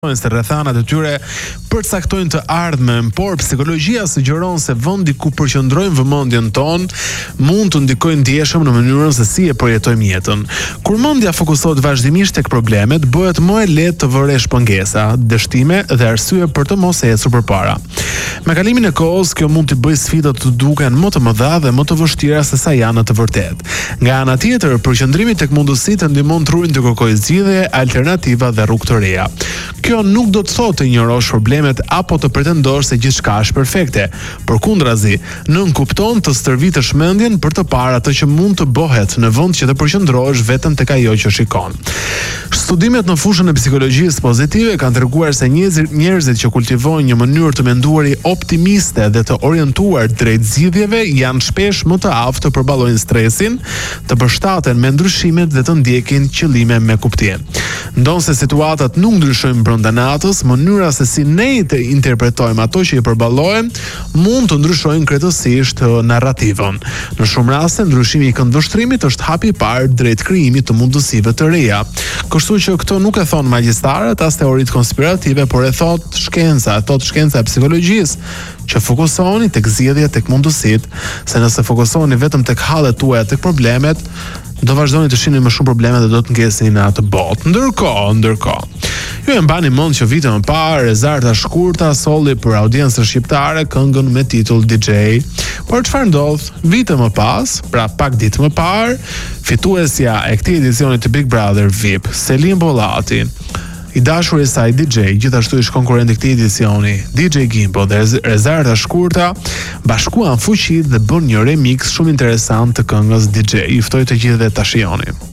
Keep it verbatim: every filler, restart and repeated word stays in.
se rrethanat e tyre përcaktojnë të ardhmen, por psikologjia sugjeron se vendi ku përqendrojmë vëmendjen tonë mund të ndikojë ndjeshëm në mënyrën se si e përjetojmë jetën. Kur mendja fokusohet vazhdimisht tek problemet, bëhet më e lehtë të vëresh pengesa, dështime dhe arsye për të mos ecur përpara. Me kalimin e kohës, kjo mund të bëjë sfidat të duken më të mëdha dhe më të vështira se sa janë në të vërtetë. Nga ana tjetër, përqendrimi tek mundësitë ndihmon trurin të kërkojë zgjidhje, alternativa dhe rrugë të reja. Kjo nuk do të thotë të injorosh problemet apo të pretendosh se gjithçka është perfekte. Përkundrazi, nën kupton të stërvitësh mendjen për të parë atë që mund të bëhet në vend që të përqendrohesh vetëm tek ajo që shikon. Studimet në fushën e psikologjisë pozitive kanë treguar se njerëzit që kultivojnë një mënyrë të menduari optimiste dhe të orientuar drejt zgjidhjeve janë shpesh më të aftë të përballojnë stresin, të përshtaten me ndryshimet dhe të ndjekin qëllime me kuptim. Ndonse situatat nuk ndryshojnë brenda natës, mënyra se si ne të interpretojmë ato që i përballojmë mund të ndryshojnë krejtësisht narrativën. Në shumë raste, ndryshimi i këndvështrimit është hapi i parë drejt krijimit të mundësive të reja. Kështu që këto nuk e thon magjistarët as teoritë konspirative, por e thot shkenca, e thot shkenca e psikologjisë, që fokusoheni tek zgjedhjet, tek mundësitë, se nëse fokusoheni vetëm tek hallet tuaja, tek problemet, do vazhdoni të shihni më shumë probleme dhe do të ngesni në atë botë. Ndërkohë, ndërkohë, ju e mbani mend që vite më parë Rezarta Shkurta solli për audiencën shqiptare këngën me titull D J. Por çfarë ndodh? Vite më pas, pra pak ditë më parë, fituesja e këtij edicioni të Big Brother V I P, Selim Bollati, i dashur i saj D J, gjithashtu ish konkurrent i këtij edicioni, D J Gimbo dhe Rezarta Shkurta, bashkuan fuqitë dhe bën një remix shumë interesant të këngës D J. Ju ftoj të gjithë dhe ta shijoni.